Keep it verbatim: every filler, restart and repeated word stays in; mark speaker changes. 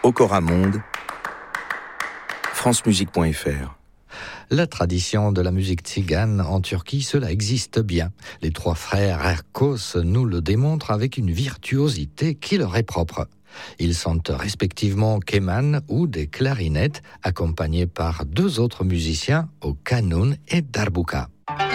Speaker 1: Okoramonde, francemusique point f r.
Speaker 2: La tradition de la musique tzigane en Turquie, cela existe bien. Les trois frères Erkos nous le démontrent avec une virtuosité qui leur est propre. Ils sont respectivement keman ou des clarinettes, accompagnés par deux autres musiciens au kanoun et darbuka.